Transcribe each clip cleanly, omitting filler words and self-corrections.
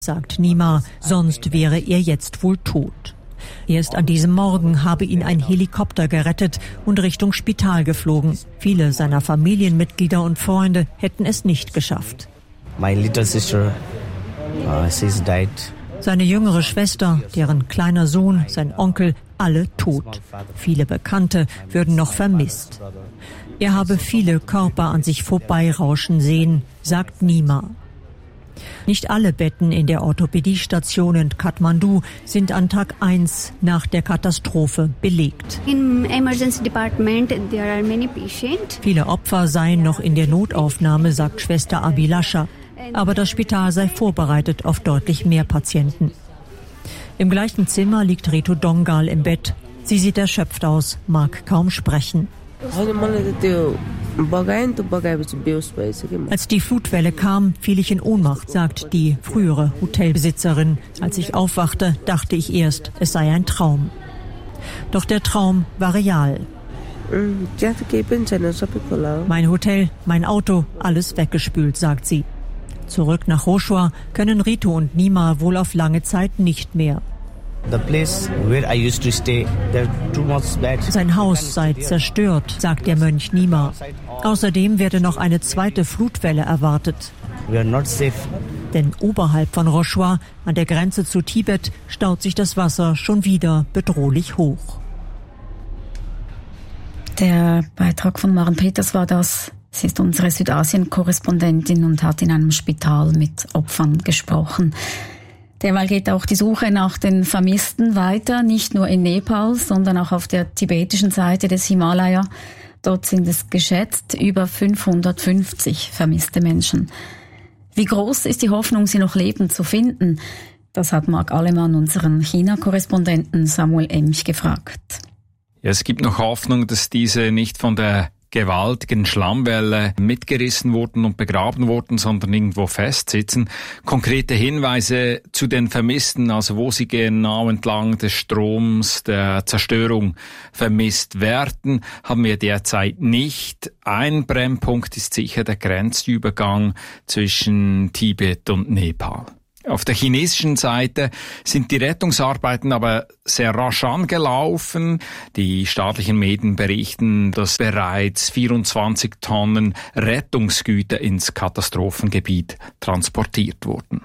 sagt Nima, sonst wäre er jetzt wohl tot. Erst an diesem Morgen habe ihn ein Helikopter gerettet und Richtung Spital geflogen. Viele seiner Familienmitglieder und Freunde hätten es nicht geschafft. My little sister, she's died. Seine jüngere Schwester, deren kleiner Sohn, sein Onkel, alle tot. Viele Bekannte würden noch vermisst. Er habe viele Körper an sich vorbeirauschen sehen, sagt Nima. Nicht alle Betten in der Orthopädiestation in Kathmandu sind an Tag 1 nach der Katastrophe belegt. In emergency department there are many patients. Viele Opfer seien noch in der Notaufnahme, sagt Schwester Abhilasha. Aber das Spital sei vorbereitet auf deutlich mehr Patienten. Im gleichen Zimmer liegt Ritu Dongal im Bett. Sie sieht erschöpft aus, mag kaum sprechen. Als die Flutwelle kam, fiel ich in Ohnmacht, sagt die frühere Hotelbesitzerin. Als ich aufwachte, dachte ich erst, es sei ein Traum. Doch der Traum war real. Mein Hotel, mein Auto, alles weggespült, sagt sie. Zurück nach Roshua können Ritu und Nima wohl auf lange Zeit nicht mehr. Sein Haus sei zerstört, sagt der Mönch Nima. Außerdem werde noch eine zweite Flutwelle erwartet. Denn oberhalb von Roshua, an der Grenze zu Tibet, staut sich das Wasser schon wieder bedrohlich hoch. Der Beitrag von Maren Peters war das. Sie ist unsere Südasien-Korrespondentin und hat in einem Spital mit Opfern gesprochen. Derweil geht auch die Suche nach den Vermissten weiter, nicht nur in Nepal, sondern auch auf der tibetischen Seite des Himalaya. Dort sind es geschätzt über 550 vermisste Menschen. Wie groß ist die Hoffnung, sie noch lebend zu finden? Das hat Marc Alemann, unseren China-Korrespondenten Samuel Emch, gefragt. Ja, es gibt noch Hoffnung, dass diese nicht von der gewaltigen Schlammwelle mitgerissen wurden und begraben wurden, sondern irgendwo festsitzen. Konkrete Hinweise zu den Vermissten, also wo sie genau entlang des Stroms der Zerstörung vermisst werden, haben wir derzeit nicht. Ein Brennpunkt ist sicher der Grenzübergang zwischen Tibet und Nepal. Auf der chinesischen Seite sind die Rettungsarbeiten aber sehr rasch angelaufen. Die staatlichen Medien berichten, dass bereits 24 Tonnen Rettungsgüter ins Katastrophengebiet transportiert wurden.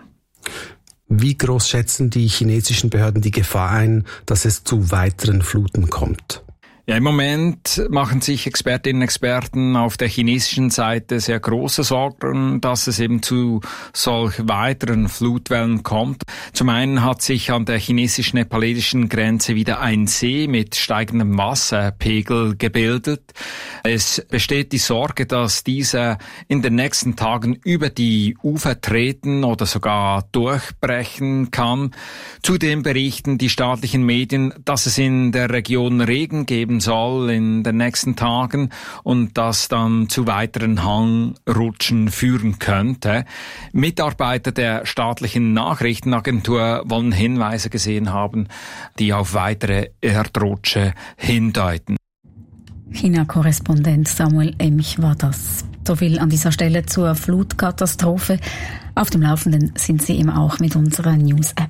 Wie groß schätzen die chinesischen Behörden die Gefahr ein, dass es zu weiteren Fluten kommt? Ja, im Moment machen sich Expertinnen und Experten auf der chinesischen Seite sehr große Sorgen, dass es eben zu solch weiteren Flutwellen kommt. Zum einen hat sich an der chinesisch-nepalesischen Grenze wieder ein See mit steigendem Wasserpegel gebildet. Es besteht die Sorge, dass dieser in den nächsten Tagen über die Ufer treten oder sogar durchbrechen kann. Zudem berichten die staatlichen Medien, dass es in der Region Regen geben soll in den nächsten Tagen und das dann zu weiteren Hangrutschen führen könnte. Mitarbeiter der staatlichen Nachrichtenagentur wollen Hinweise gesehen haben, die auf weitere Erdrutsche hindeuten. China-Korrespondent Samuel Emch war das. So viel an dieser Stelle zur Flutkatastrophe. Auf dem Laufenden sind Sie immer auch mit unserer News-App.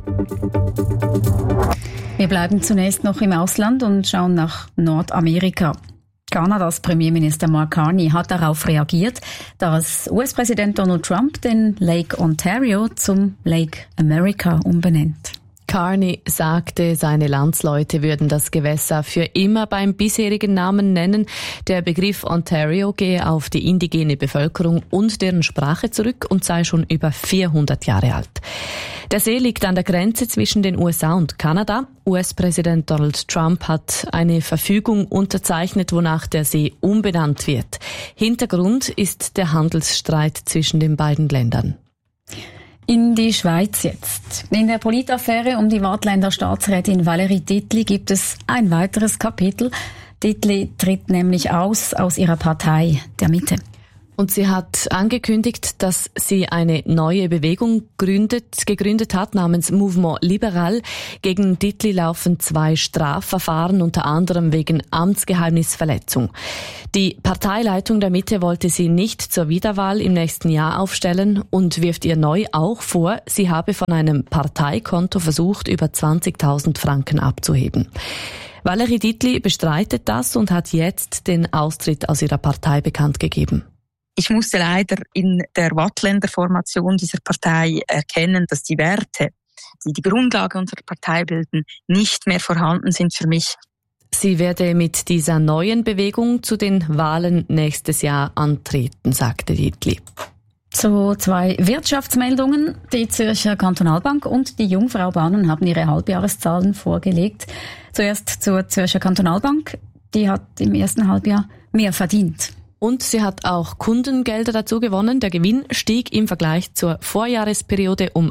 Wir bleiben zunächst noch im Ausland und schauen nach Nordamerika. Kanadas Premierminister Mark Carney hat darauf reagiert, dass US-Präsident Donald Trump den Lake Ontario zum Lake America umbenennt. Carney sagte, seine Landsleute würden das Gewässer für immer beim bisherigen Namen nennen. Der Begriff Ontario gehe auf die indigene Bevölkerung und deren Sprache zurück und sei schon über 400 Jahre alt. Der See liegt an der Grenze zwischen den USA und Kanada. US-Präsident Donald Trump hat eine Verfügung unterzeichnet, wonach der See umbenannt wird. Hintergrund ist der Handelsstreit zwischen den beiden Ländern. In die Schweiz jetzt. In der Politaffäre um die Waadtländer Staatsrätin Valérie Titli gibt es ein weiteres Kapitel. Titli tritt nämlich aus ihrer Partei, der Mitte. Und sie hat angekündigt, dass sie eine neue Bewegung gegründet hat namens Mouvement Liberal. Gegen Dietli laufen 2 Strafverfahren, unter anderem wegen Amtsgeheimnisverletzung. Die Parteileitung der Mitte wollte sie nicht zur Wiederwahl im nächsten Jahr aufstellen und wirft ihr neu auch vor, sie habe von einem Parteikonto versucht, über 20.000 Franken abzuheben. Valérie Dietli bestreitet das und hat jetzt den Austritt aus ihrer Partei bekannt gegeben. Ich musste leider in der Wattländer Formation dieser Partei erkennen, dass die Werte, die die Grundlage unserer Partei bilden, nicht mehr vorhanden sind für mich. Sie werde mit dieser neuen Bewegung zu den Wahlen nächstes Jahr antreten, sagte Dietli. Zu 2 Wirtschaftsmeldungen. Die Zürcher Kantonalbank und die Jungfrau-Bahnen haben ihre Halbjahreszahlen vorgelegt. Zuerst zur Zürcher Kantonalbank. Die hat im ersten Halbjahr mehr verdient. Und sie hat auch Kundengelder dazu gewonnen. Der Gewinn stieg im Vergleich zur Vorjahresperiode um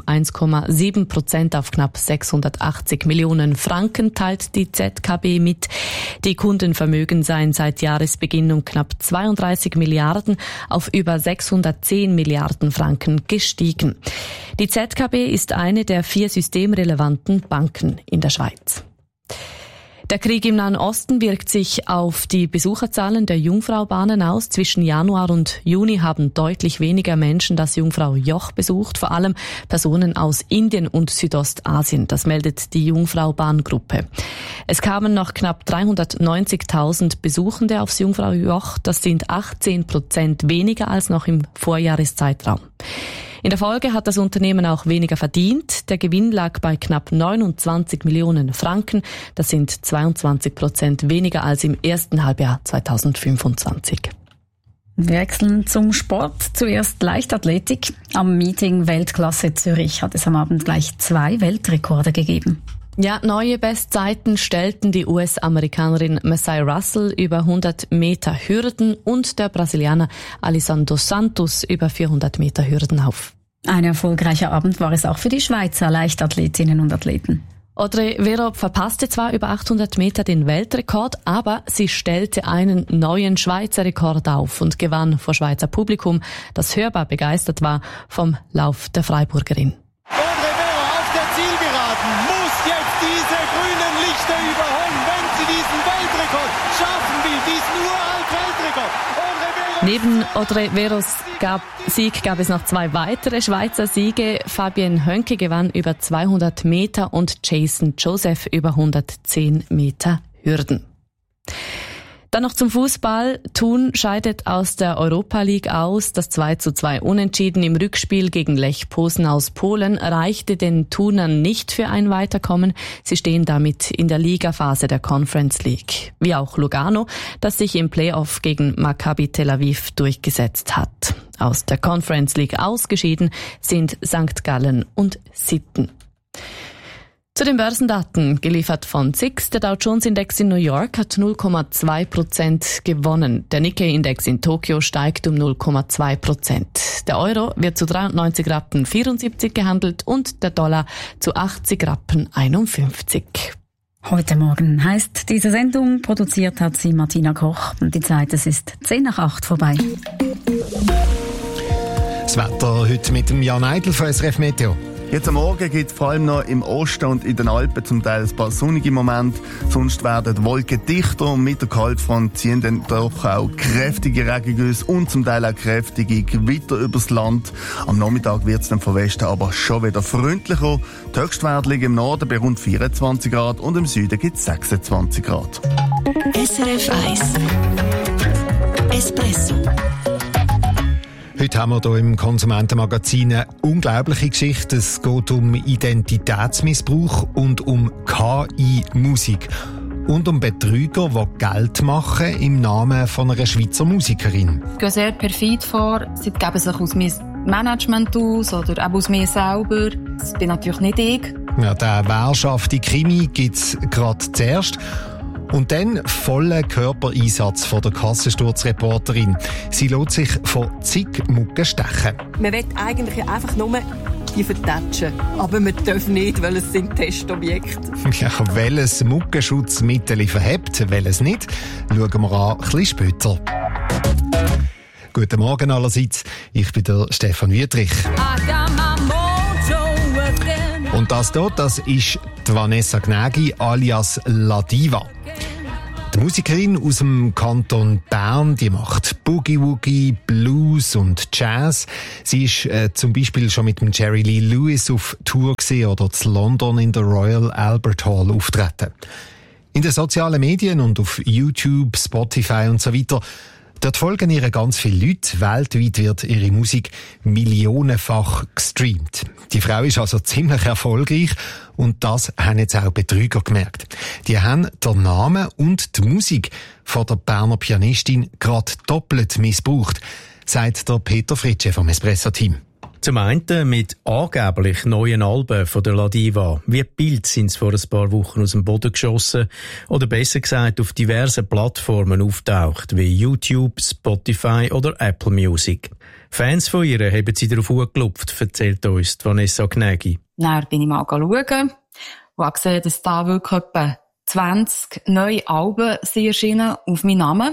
1,7% auf knapp 680 Millionen Franken, teilt die ZKB mit. Die Kundenvermögen seien seit Jahresbeginn um knapp 32 Milliarden auf über 610 Milliarden Franken gestiegen. Die ZKB ist eine der 4 systemrelevanten Banken in der Schweiz. Der Krieg im Nahen Osten wirkt sich auf die Besucherzahlen der Jungfrau-Bahnen aus. Zwischen Januar und Juni haben deutlich weniger Menschen das Jungfrau-Joch besucht, vor allem Personen aus Indien und Südostasien. Das meldet die Jungfrau-Bahn-Gruppe. Es kamen noch knapp 390.000 Besuchende aufs Jungfrau-Joch. Das sind 18% weniger als noch im Vorjahreszeitraum. In der Folge hat das Unternehmen auch weniger verdient. Der Gewinn lag bei knapp 29 Millionen Franken. Das sind 22% weniger als im ersten Halbjahr 2025. Wir wechseln zum Sport. Zuerst Leichtathletik. Am Meeting Weltklasse Zürich hat es am Abend gleich 2 Weltrekorde gegeben. Ja, neue Bestzeiten stellten die US-Amerikanerin Messiah Russell über 100 Meter Hürden und der Brasilianer Alisson dos Santos über 400 Meter Hürden auf. Ein erfolgreicher Abend war es auch für die Schweizer Leichtathletinnen und Athleten. Audrey Verob verpasste zwar über 800 Meter den Weltrekord, aber sie stellte einen neuen Schweizer Rekord auf und gewann vor Schweizer Publikum, das hörbar begeistert war vom Lauf der Freiburgerin. Audrey Verob auf der Zielgeraden muss jetzt diese grünen Lichter überholen, wenn sie diesen Weltrekord schaffen will, diesen uralt Weltrekord. Neben Audrey Veros Sieg gab es noch 2 weitere Schweizer Siege. Fabienne Hönke gewann über 200 Meter und Jason Joseph über 110 Meter Hürden. Dann noch zum Fußball. Thun scheidet aus der Europa League aus. Das 2:2 Unentschieden im Rückspiel gegen Lech Posen aus Polen reichte den Thunern nicht für ein Weiterkommen. Sie stehen damit in der Ligaphase der Conference League. Wie auch Lugano, das sich im Playoff gegen Maccabi Tel Aviv durchgesetzt hat. Aus der Conference League ausgeschieden sind St. Gallen und Sitten. Zu den Börsendaten, geliefert von SIX. Der Dow Jones Index in New York hat 0,2% gewonnen. Der Nikkei-Index in Tokio steigt um 0,2%. Der Euro wird zu 93,74 Rappen gehandelt und der Dollar zu 80,51 Rappen. Heute Morgen heißt diese Sendung, produziert hat sie Martina Koch. Und die Zeit, es ist 7:10 vorbei. Das Wetter heute mit dem Jan Eidl von SRF Meteo. Jetzt am Morgen gibt es vor allem noch im Osten und in den Alpen zum Teil ein paar sonnige Momente. Sonst werden die Wolken dichter und mit der Kaltfront ziehen dann doch auch kräftige Regengüsse und zum Teil auch kräftige Gewitter übers Land. Am Nachmittag wird es dann von Westen aber schon wieder freundlicher. Die Höchstwerte liegen im Norden bei rund 24 Grad und im Süden gibt es 26 Grad. SRF 1 Espresso. Heute haben wir hier im Konsumentenmagazin eine unglaubliche Geschichte. Es geht um Identitätsmissbrauch und um KI-Musik. Und um Betrüger, die Geld machen im Namen von einer Schweizer Musikerin. Sie gehen sehr perfid vor. Sie geben sich aus meinem Management aus oder auch aus mir selber. Das bin natürlich nicht ich. Ja, den wehrschaften Krimi gibt es gerade zuerst. Und dann voller Körpereinsatz von der Kassensturzreporterin. Sie lässt sich von zig Mucken stechen. Man will eigentlich einfach nur die vertatschen. Aber man darf nicht, weil es sind Testobjekte. Ja, welches Muckenschutzmittel verhebt, welches nicht, schauen wir an, ein bisschen später. Guten Morgen allerseits, ich bin der Stefan Wüthrich. Und das dort, das ist die Vanessa Gnägi alias La Diva. Die Musikerin aus dem Kanton Bern, die macht Boogie-Woogie, Blues und Jazz. Sie ist zum Beispiel schon mit dem Jerry Lee Lewis auf Tour gewesen oder in London in der Royal Albert Hall auftreten. In den sozialen Medien und auf YouTube, Spotify und so weiter, dort folgen ihr ganz viele Leute. Weltweit wird ihre Musik millionenfach gestreamt. Die Frau ist also ziemlich erfolgreich und das haben jetzt auch Betrüger gemerkt. Die haben den Namen und die Musik von der Berner Pianistin gerade doppelt missbraucht, sagt der Peter Fritsche vom Espresso-Team. Zum einen mit angeblich neuen Alben von der La Diva. Wie Bild sind sie vor ein paar Wochen aus dem Boden geschossen oder besser gesagt auf diversen Plattformen auftaucht, wie YouTube, Spotify oder Apple Music. Fans von ihr haben sie darauf angeklopft, erzählt uns Vanessa Gnägi. Dann bin ich mal schauen und habe gesehen, dass da wirklich etwa 20 neue Alben sind erschienen auf meinen Namen.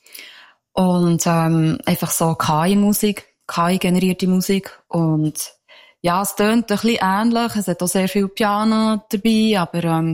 Und einfach so KI-Musik. KI-generierte Musik. Und ja, es tönt ein bisschen ähnlich. Es hat auch sehr viel Piano dabei, aber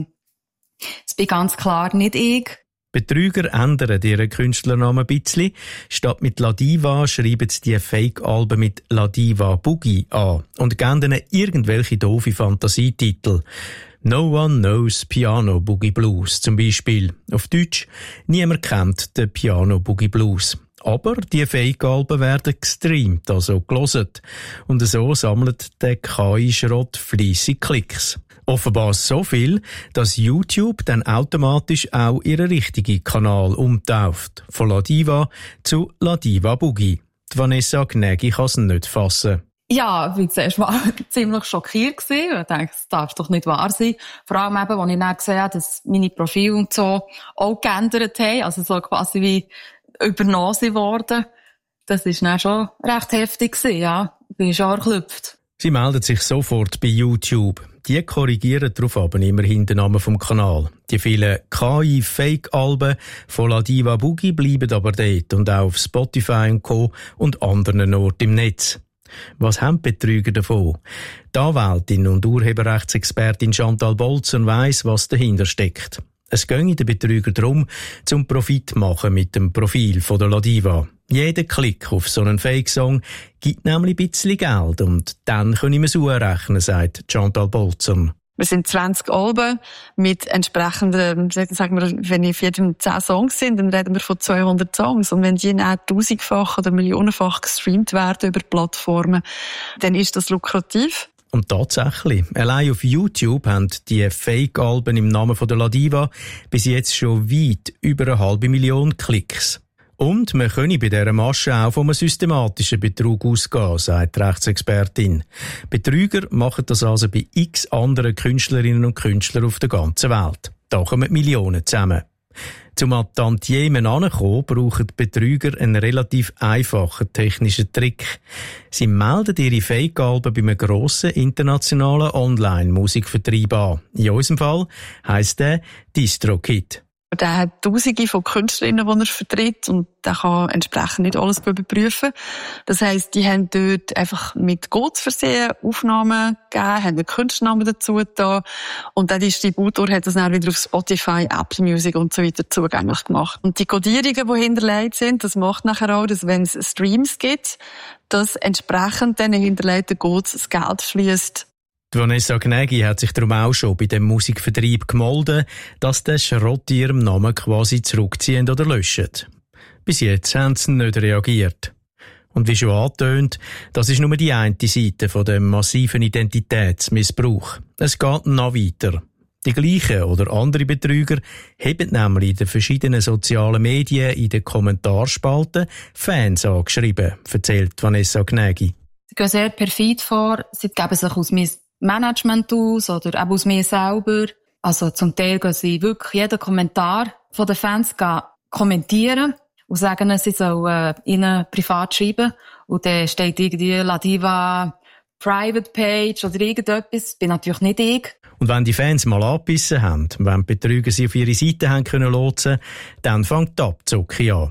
es bin ganz klar nicht ich. Betrüger ändern ihren Künstlernamen ein bisschen. Statt mit La Diva schreiben sie die Fake-Alben mit La Diva Boogie an und geben ihnen irgendwelche doofe Fantasietitel. No One Knows Piano Boogie Blues zum Beispiel. Auf Deutsch, niemand kennt den Piano Boogie Blues. Aber die Fake-Alben werden gestreamt, also gelesen. Und so sammelt der KI-Schrott fleissig Klicks. Offenbar so viel, dass YouTube dann automatisch auch ihren richtigen Kanal umtauft. Von La Diva zu La Diva Boogie. Die Vanessa Gnägi kann es nicht fassen. Ja, ich war zuerst mal ziemlich schockiert gewesen. Ich dachte, das darf doch nicht wahr sein. Vor allem eben, als ich dann gesehen habe, dass meine Profile und so auch geändert haben. Also so quasi wie übernommen worden. Das ist dann schon recht heftig gewesen, ja. Bin schon erklüpft. Sie meldet sich sofort bei YouTube. Die korrigieren darauf aber immerhin den Namen vom Kanal. Die vielen KI-Fake-Alben von La Diva Boogie bleiben aber dort und auch auf Spotify und Co. und anderen Orten im Netz. Was haben die Betrüger davon? Die Anwältin und Urheberrechtsexpertin Chantal Bolzer weiss, was dahinter steckt. Es ginge den Betrüger darum, zum Profit machen mit dem Profil von der La Diva. Jeder Klick auf so einen Fake-Song gibt nämlich ein bisschen Geld und dann können wir es anrechnen, sagt Chantal Bolzer. Wir sind 20 Alben mit entsprechenden, sagen wir, wenn auf jedem 10 Songs sind, dann reden wir von 200 Songs. Und wenn die dann 1000-fach oder millionenfach gestreamt werden über Plattformen, dann ist das lukrativ. Und tatsächlich, allein auf YouTube haben die Fake-Alben im Namen von der La Diva bis jetzt schon weit über 500.000 Klicks. Und man könne bei dieser Masche auch von einem systematischen Betrug ausgehen, sagt die Rechtsexpertin. Betrüger machen das also bei x anderen Künstlerinnen und Künstlern auf der ganzen Welt. Da kommen Millionen zusammen. Zum an Tantiemen herankommen, brauchen die Betrüger einen relativ einfachen technischen Trick. Sie melden ihre Fake-Alben bei einem grossen internationalen Online-Musikvertrieb an. In unserem Fall heisst der DistroKid. Der hat Tausende von Künstlerinnen, die er vertritt, und der kann entsprechend nicht alles überprüfen. Das heisst, die haben dort einfach mit Codes versehen, Aufnahmen gegeben, haben einen Künstlernamen dazu getan, und der Distributor hat das dann wieder auf Spotify, Apple Music und so weiter zugänglich gemacht. Und die Codierungen, die hinterlegt sind, das macht nachher auch, dass wenn es Streams gibt, dass entsprechend den hinterlegten Codes das Geld fließt. Die Vanessa Gnägi hat sich darum auch schon bei dem Musikvertrieb gemolden, dass der Schrott ihrem Namen quasi zurückziehen oder löschen. Bis jetzt haben sie nicht reagiert. Und wie schon angetönt, das ist nur die eine Seite von dem massiven Identitätsmissbrauch. Es geht noch weiter. Die gleichen oder andere Betrüger haben nämlich in den verschiedenen sozialen Medien in den Kommentarspalten Fans angeschrieben, erzählt Vanessa Gnägi. Sie gehen sehr perfid vor, sie geben sich aus meinem Management aus oder auch aus mir selber. Also zum Teil gehen sie wirklich jeden Kommentar von den Fans kommentieren und sagen, sie sollen ihnen privat schreiben. Und dann steht irgendwie La Diva Private Page oder irgendetwas. Das bin natürlich nicht ich. Und wenn die Fans mal angebissen haben, wenn die Betrüger sie auf ihre Seite haben können lotsen, dann fängt die Abzocke an.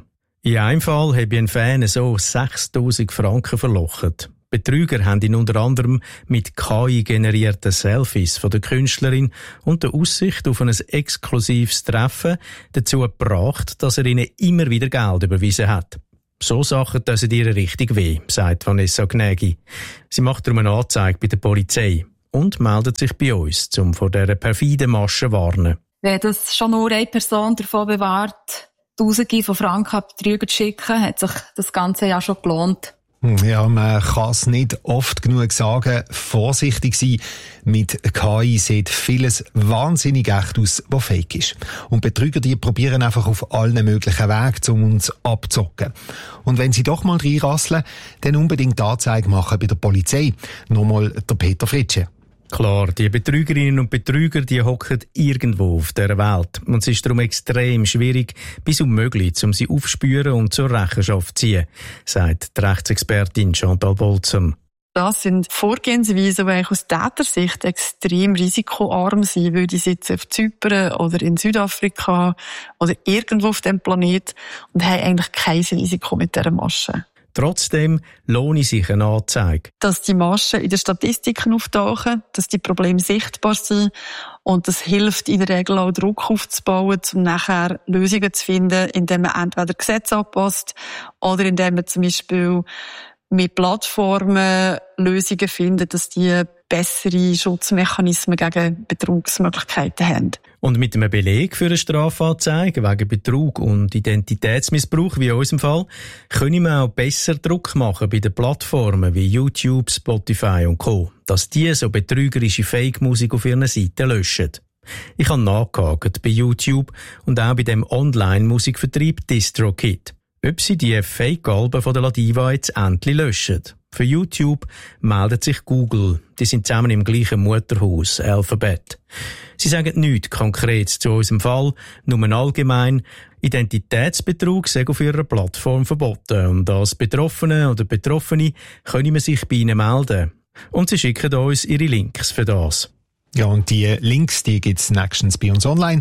In einem Fall habe ein Fan so 6'000 Franken verlocht. Betrüger haben ihn unter anderem mit KI-generierten Selfies von der Künstlerin und der Aussicht auf ein exklusives Treffen dazu gebracht, dass er ihnen immer wieder Geld überwiesen hat. So Sachen tun ihr richtig weh, sagt Vanessa Gnägi. Sie macht darum eine Anzeige bei der Polizei und meldet sich bei uns, um vor dieser perfiden Masche zu warnen. Wenn das schon nur eine Person davon bewahrt, Tausende von Franken an Betrüger zu schicken, hat sich das Ganze ja schon gelohnt. Ja, man kann es nicht oft genug sagen. Vorsichtig sein. Mit KI sieht vieles wahnsinnig echt aus, was fake ist. Und Betrüger, die probieren einfach auf allen möglichen Wegen, um uns abzocken. Und wenn sie doch mal reinrasseln, dann unbedingt Anzeige machen bei der Polizei. Nochmal der Peter Fritsche. Klar, die Betrügerinnen und Betrüger, die hocken irgendwo auf dieser Welt. Und es ist darum extrem schwierig, bis unmöglich, um sie aufzuspüren und zur Rechenschaft zu ziehen, sagt die Rechtsexpertin Chantal Bolzem. Das sind Vorgehensweisen, die aus Tätersicht extrem risikoarm sind, weil die sitzen auf Zypern oder in Südafrika oder irgendwo auf dem Planet und haben eigentlich kein Risiko mit dieser Masche. Trotzdem lohnt sich eine Anzeige. Dass die Maschen in den Statistiken auftauchen, dass die Probleme sichtbar sind und das hilft in der Regel auch Druck aufzubauen, um nachher Lösungen zu finden, indem man entweder Gesetze anpasst oder indem man zum Beispiel mit Plattformen Lösungen findet, dass die bessere Schutzmechanismen gegen Betrugsmöglichkeiten haben. Und mit einem Beleg für eine Strafanzeige wegen Betrug und Identitätsmissbrauch, wie in unserem Fall, können wir auch besser Druck machen bei den Plattformen wie YouTube, Spotify und Co., dass die so betrügerische Fake-Musik auf ihren Seiten löschen. Ich habe nachgehakt bei YouTube und auch bei dem Online-Musikvertrieb DistroKid, ob sie die Fake-Alben von der Ladiva jetzt endlich löschen. Für YouTube meldet sich Google. Die sind zusammen im gleichen Mutterhaus, Alphabet. Sie sagen nichts Konkretes zu unserem Fall, nur allgemein, Identitätsbetrug sei auf ihrer Plattform verboten und als Betroffene oder Betroffene können wir sich bei ihnen melden. Und sie schicken uns ihre Links für das. Ja, und die Links, die gibt's nächstens bei uns online,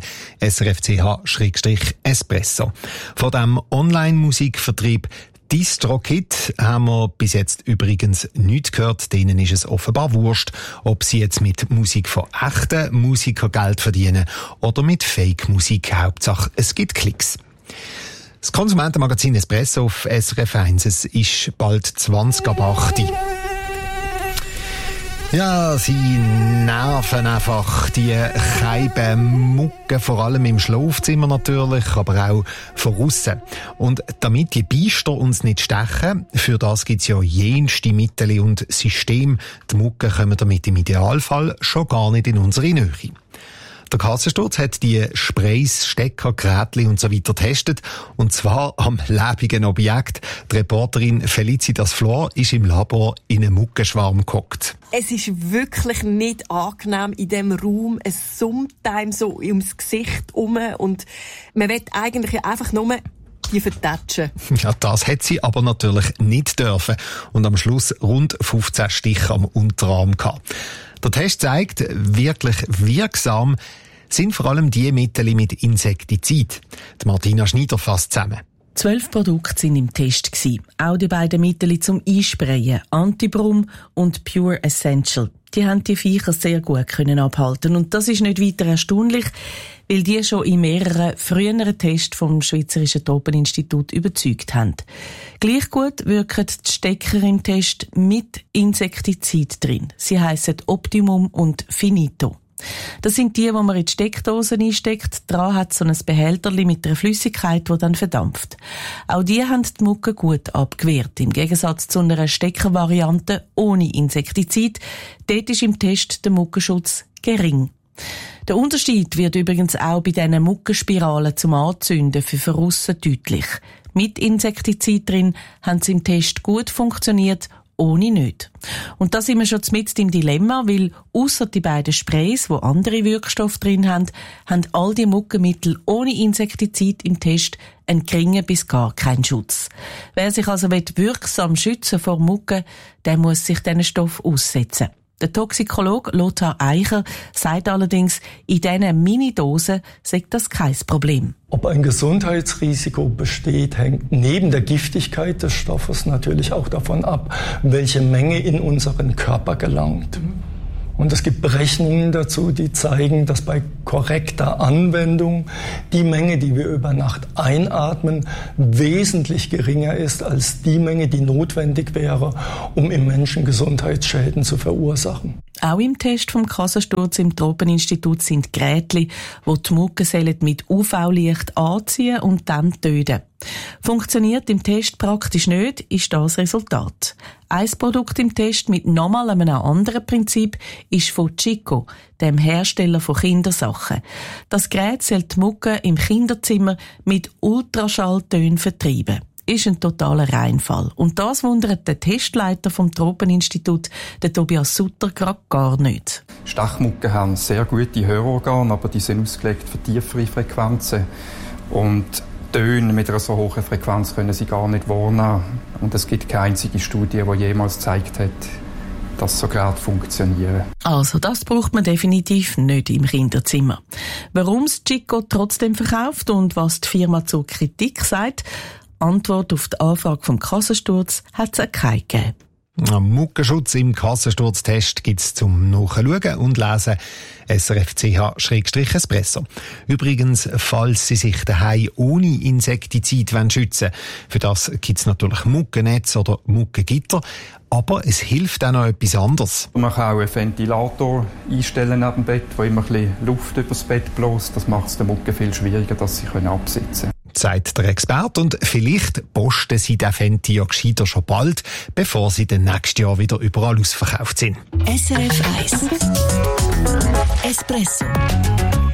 srfch-espresso. Von dem Online-Musikvertrieb DistroKid haben wir bis jetzt übrigens nichts gehört. Denen ist es offenbar wurscht, ob sie jetzt mit Musik von echten Musikern Geld verdienen oder mit Fake-Musik. Hauptsache, es gibt Klicks. Das Konsumentenmagazin Espresso auf SRF 1, es ist bald 20:08. Ja, sie nerven einfach, die Mucke, vor allem im Schlafzimmer natürlich, aber auch von aussen. Und damit die Biester uns nicht stechen, für das gibt's ja jenste Mittel und Systeme. Die Mucke kommen damit im Idealfall schon gar nicht in unsere Nähe. Der Kassensturz hat die Sprays, Stecker, Gerätchen und so weiter getestet. Und zwar am lebenden Objekt. Die Reporterin Felicitas Flor ist im Labor in einem Muckenschwarm gehockt. Es ist wirklich nicht angenehm in diesem Raum. Es summt einem so ums Gesicht herum und man will eigentlich einfach nur die vertatschen. Ja, das hat sie aber natürlich nicht dürfen. Und am Schluss rund 15 Stiche am Unterarm gehabt. Der Test zeigt, wirklich wirksam sind vor allem die Mittel mit Insektizid. Die Martina Schneider fasst zusammen. 12 Produkte sind im Test gewesen. Auch die beiden Mittel zum Einsprayen, Antibrum und Pure Essential. Die haben die Viecher sehr gut können abhalten. Und das ist nicht weiter erstaunlich, weil die schon in mehreren früheren Tests vom Schweizerischen Tropeninstitut überzeugt haben. Gleich gut wirken die Stecker im Test mit Insektizid drin. Sie heissen Optimum und Finito. Das sind die man in die Steckdosen einsteckt. Dran hat so ein Behälterli mit einer Flüssigkeit, die dann verdampft. Auch die haben die Mucke gut abgewehrt. Im Gegensatz zu einer Steckervariante ohne Insektizid. Dort ist im Test der Muckenschutz gering. Der Unterschied wird übrigens auch bei diesen Muckenspiralen zum Anzünden für Verrussen deutlich. Mit Insektizid drin haben sie im Test gut funktioniert, ohne nicht. Und da sind wir schon mitten im Dilemma, weil ausser die beiden Sprays, die andere Wirkstoffe drin haben all die Muckenmittel ohne Insektizid im Test einen geringen bis gar keinen Schutz. Wer sich also wirksam schützen vor Mucke, der muss sich diesen Stoff aussetzen. Der Toxikologe Lothar Eicher sagt allerdings, in diesen Minidosen sei das kein Problem. Ob ein Gesundheitsrisiko besteht, hängt neben der Giftigkeit des Stoffes natürlich auch davon ab, welche Menge in unseren Körper gelangt. Und es gibt Berechnungen dazu, die zeigen, dass bei korrekter Anwendung die Menge, die wir über Nacht einatmen, wesentlich geringer ist als die Menge, die notwendig wäre, um im Menschen Gesundheitsschäden zu verursachen. Auch im Test vom Kassensturz im Tropeninstitut sind Geräte, die die Muckenzellen mit UV-Licht anziehen und dann töten. Funktioniert im Test praktisch nicht, ist das Resultat. Ein Produkt im Test mit nochmal einem anderen Prinzip ist von Chico, dem Hersteller von Kindersachen. Das Gerät soll die Mucke im Kinderzimmer mit Ultraschalltönen vertreiben. Ist ein totaler Reinfall. Und das wundert der Testleiter vom Tropeninstitut, der Tobias Sutter, gerade gar nicht. Stechmucken haben sehr gute Hörorgane, aber die sind ausgelegt für tiefere Frequenzen. Und Töne mit einer so hohen Frequenz können sie gar nicht wahrnehmen. Und es gibt keine einzige Studie, die jemals gezeigt hat, dass so Geräte funktionieren. Also, das braucht man definitiv nicht im Kinderzimmer. Warum es Chico trotzdem verkauft und was die Firma zur Kritik sagt, Antwort auf die Anfrage vom Kassensturz hat es keine gegeben. Muckenschutz im Kassensturztest gibt's zum Nachschauen und Lesen srf.ch/espresso. Übrigens, falls Sie sich daheim ohne Insektizid schützen wollen, für das gibt's natürlich Muckennetz oder Muggengitter. Aber es hilft auch noch etwas anderes. Man kann auch einen Ventilator einstellen neben dem Bett, wo immer ein bisschen Luft übers Bett bläst. Das macht es den Mucken viel schwieriger, dass sie absitzen können. Sagt der Experte, und vielleicht posten Sie den Fenty ja gescheiter schon bald, bevor sie dann nächstes Jahr wieder überall ausverkauft sind. SRF 1 Espresso.